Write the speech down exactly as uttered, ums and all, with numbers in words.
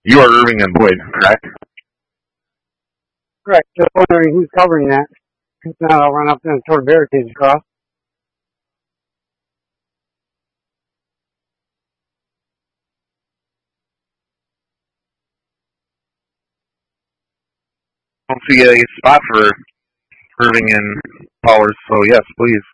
You are Irving and Boyd, correct? Correct. Just wondering who's covering that. If not, I'll run up there and throw the barricades across. I don't see a spot for Irving and Powers, so yes, please.